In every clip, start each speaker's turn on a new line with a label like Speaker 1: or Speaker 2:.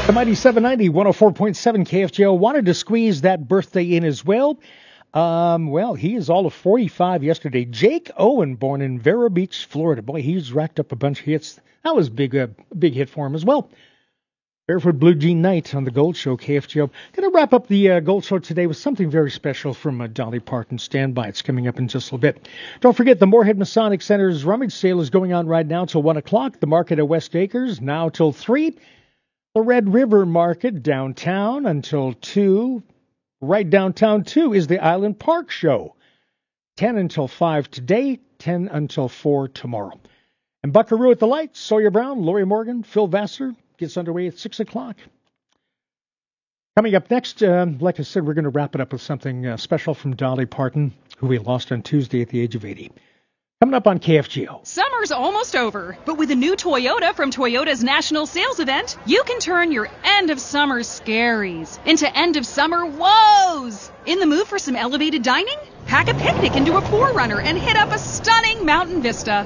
Speaker 1: The Mighty 790, 104.7 KFGO wanted to squeeze that birthday in as well. He is all of 45 yesterday. Jake Owen, born in Vero Beach, Florida. Boy, he's racked up a bunch of hits. That was a big hit for him as well. Barefoot Blue Jean Night on the Gold Show, KFGO. Going to wrap up the Gold Show today with something very special from Dolly Parton. Stand by. It's coming up in just a little bit. Don't forget, the Moorhead Masonic Center's rummage sale is going on right now till 1 o'clock. The market at West Acres now till 3. The Red River Market downtown until 2. Right downtown, too, is the Island Park Show. 10 until 5 today, 10 until 4 tomorrow. And Buckaroo at the Lights, Sawyer Brown, Lori Morgan, Phil Vassar gets underway at 6 o'clock. Coming up next, like I said, we're going to wrap it up with something special from Dolly Parton, who we lost on Tuesday at the age of 80. Coming up on KFGO.
Speaker 2: Summer's almost over, but with a new Toyota from Toyota's National Sales Event, you can turn your end-of-summer scaries into end-of-summer woes. In the mood for some elevated dining? Pack a picnic into a 4Runner and hit up a stunning mountain vista.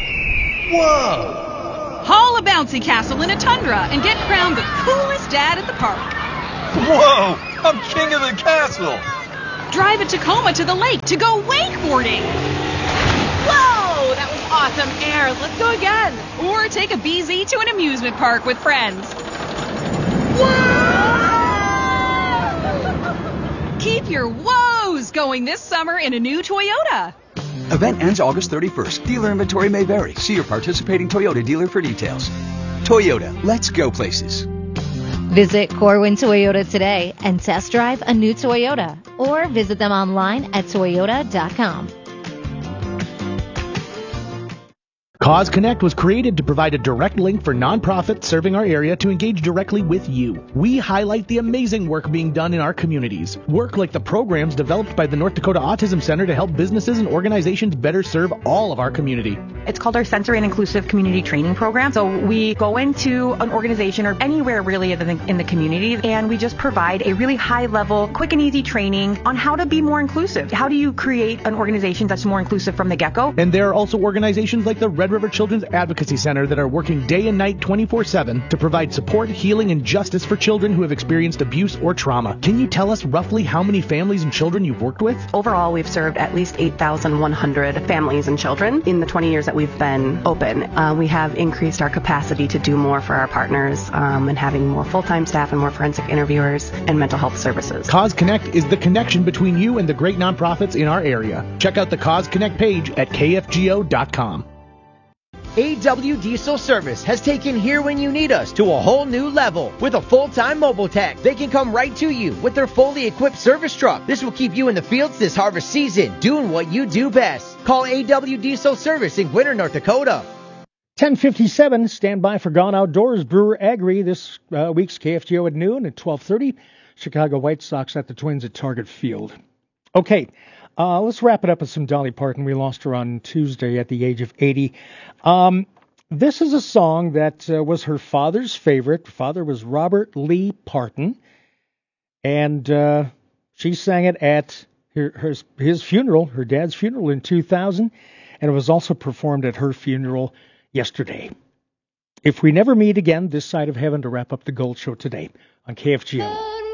Speaker 3: Whoa!
Speaker 2: Haul a bouncy castle in a Tundra and get crowned the coolest dad at the park.
Speaker 3: Whoa! I'm king of the castle!
Speaker 2: Drive a Tacoma to the lake to go wakeboarding.
Speaker 4: Whoa! That was awesome air. Let's go again.
Speaker 2: Or take a BZ to an amusement park with friends.
Speaker 4: Whoa!
Speaker 2: Keep your woes going this summer in a new Toyota.
Speaker 5: Event ends August 31st. Dealer inventory may vary. See your participating Toyota dealer for details. Toyota, let's go places.
Speaker 6: Visit Corwin Toyota today and test drive a new Toyota. Or visit them online at toyota.com.
Speaker 7: Cause Connect was created to provide a direct link for nonprofits serving our area to engage directly with you. We highlight the amazing work being done in our communities. Work like the programs developed by the North Dakota Autism Center to help businesses and organizations better serve all of our community.
Speaker 8: It's called our Sensory and Inclusive Community Training Program. So we go into an organization or anywhere really in the community, and we just provide a really high-level, quick and easy training on how to be more inclusive. How do you create an organization that's more inclusive from the get-go?
Speaker 7: And there are also organizations like the Red River Children's Advocacy Center that are working day and night 24/7 to provide support, healing, and justice for children who have experienced abuse or trauma. Can you tell us roughly how many families and children you've worked with?
Speaker 9: Overall, we've served at least 8,100 families and children in the 20 years that we've been open. We have increased our capacity to do more for our partners and having more full-time staff and more forensic interviewers and mental health services.
Speaker 7: Cause Connect is the connection between you and the great nonprofits in our area. Check out the Cause Connect page at kfgo.com.
Speaker 10: AW Diesel Service has taken Here When You Need Us to a whole new level. With a full-time mobile tech, they can come right to you with their fully equipped service truck. This will keep you in the fields this harvest season, doing what you do best. Call AW Diesel Service in Gwinner, North Dakota.
Speaker 1: 10:57, stand by for Gone Outdoors Brewer Agri this week's KFGO at noon at 12:30. Chicago White Sox at the Twins at Target Field. Okay. Let's wrap it up with some Dolly Parton. We lost her on Tuesday at the age of 80. This is a song that was her father's favorite. Her father was Robert Lee Parton. And she sang it at his funeral, her dad's funeral in 2000. And it was also performed at her funeral yesterday. If we never meet again this side of heaven, to wrap up the Gold Show today on KFGO.